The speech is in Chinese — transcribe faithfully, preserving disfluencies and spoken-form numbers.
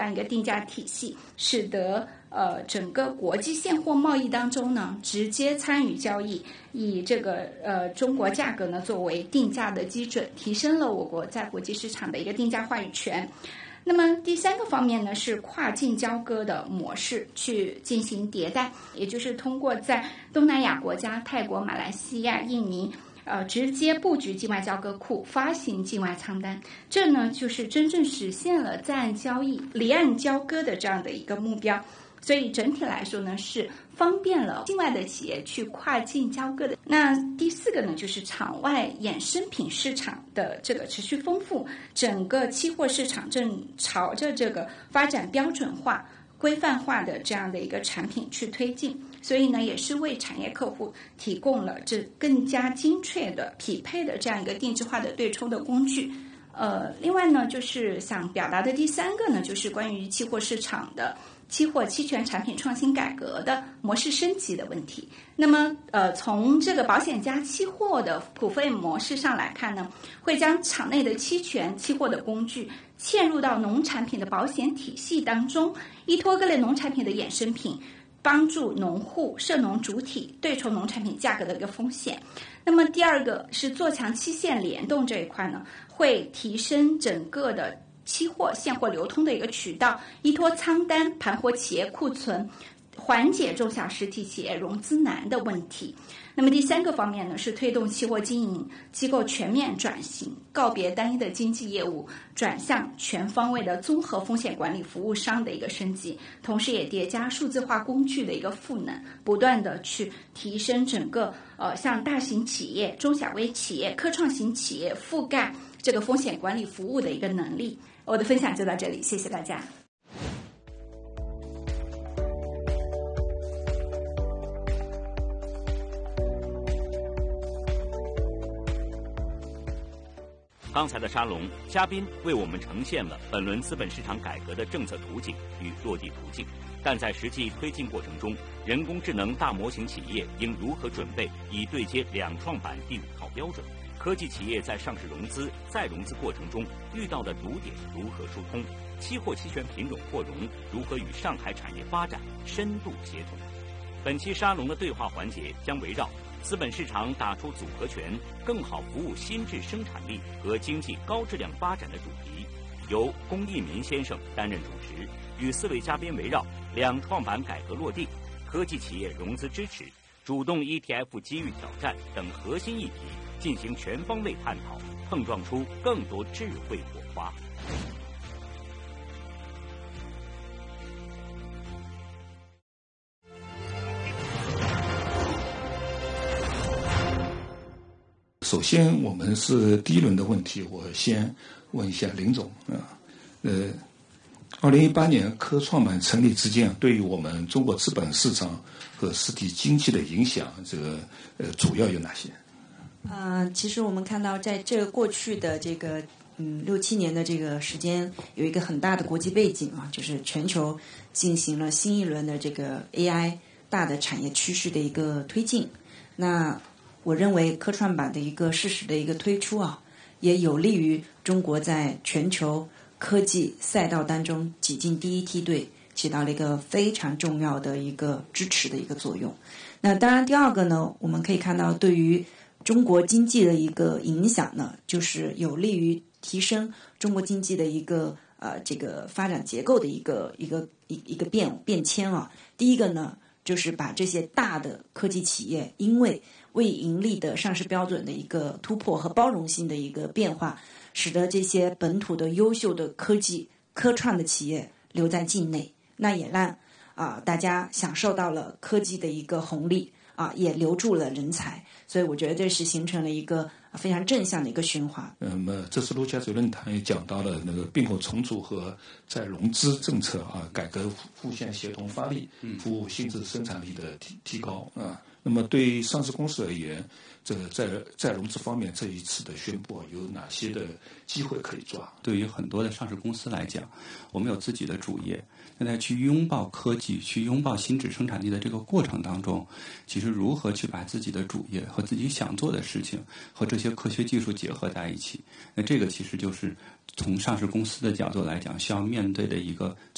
样一个定价体系，使得呃整个国际现货贸易当中呢，直接参与交易，以这个呃中国价格呢作为定价的基准，提升了我国在国际市场的一个定价话语权。那么第三个方面呢，是跨境交割的模式去进行迭代，也就是通过在东南亚国家泰国、马来西亚、印尼呃直接布局境外交割库，发行境外仓单，这呢就是真正实现了在岸交易、离岸交割的这样的一个目标。所以整体来说呢，是方便了境外的企业去跨境交割的。那第四个呢，就是场外衍生品市场的这个持续丰富，整个期货市场正朝着这个发展标准化、规范化的这样的一个产品去推进。所以呢，也是为产业客户提供了这更加精确的匹配的这样一个定制化的对冲的工具。呃，另外呢，就是想表达的第三个呢，就是关于期货市场的期货期权产品创新改革的模式升级的问题。那么呃，从这个保险加期货的普费模式上来看呢，会将场内的期权期货的工具嵌入到农产品的保险体系当中，依托各类农产品的衍生品，帮助农户、涉农主体对冲农产品价格的一个风险。那么第二个是做强期限联动这一块呢，会提升整个的期货现货流通的一个渠道，依托仓单盘活企业库存，缓解中小实体企业融资难的问题。那么第三个方面呢，是推动期货经营机构全面转型，告别单一的经纪业务，转向全方位的综合风险管理服务商的一个升级，同时也叠加数字化工具的一个赋能，不断的去提升整个呃像大型企业、中小微企业、科创型企业覆盖这个风险管理服务的一个能力。我的分享就到这里，谢谢大家。 刚才的沙龙，嘉宾为我们呈现了本轮资本市场改革的政策途径与落地途径，但在实际推进过程中，人工智能大模型企业应如何准备以对接两创板第五套标准？科技企业在上市融资、再融资过程中遇到的堵点如何疏通？期货期权品种扩容如何与上海产业发展深度协同？本期沙龙的对话环节将围绕资本市场打出组合拳，更好服务新质生产力和经济高质量发展的主题，由龚一民先生担任主持，与四位嘉宾围绕两创板改革落地、科技企业融资支持、主动 E T F 机遇挑战等核心议题进行全方位探讨，碰撞出更多智慧火花。 首先，我们是第一轮的问题，我先问一下林总啊，呃，二零一八年科创板成立之间，对于我们中国资本市场和实体经济的影响，这个呃主要有哪些？ 呃，其实我们看到，在这过去的这个嗯六七年的这个时间，有一个很大的国际背景啊，就是全球进行了新一轮的这个 A I 大的产业趋势的一个推进。那我认为科创板的一个适时的一个推出啊，也有利于中国在全球科技赛道当中挤进第一梯队，起到了一个非常重要的一个支持的一个作用。那当然，第二个呢，我们可以看到对于中国经济的一个影响呢，就是有利于提升中国经济的一个呃这个发展结构的一个一个一一个变变迁啊。第一个呢，就是把这些大的科技企业，因为为盈利的上市标准的一个突破和包容性的一个变化，使得这些本土的优秀的科技科创的企业留在境内，那也让啊、呃、大家享受到了科技的一个红利啊，也留住了人才，所以我觉得这是形成了一个非常正向的一个循环。 那么这次陆家嘴论坛也讲到了那个并购重组和再融资政策啊，改革互相协同发力，服务新质生产力的提提高啊。那么对上市公司而言，这个在在融资方面这一次的宣布有哪些的机会可以抓？ 对于很多的上市公司来讲，我们有自己的主业，那在去拥抱科技、去拥抱新质生产力的这个过程当中，其实如何去把自己的主业和自己想做的事情和这些科学技术结合在一起，那这个其实就是从上市公司的角度来讲需要面对的一个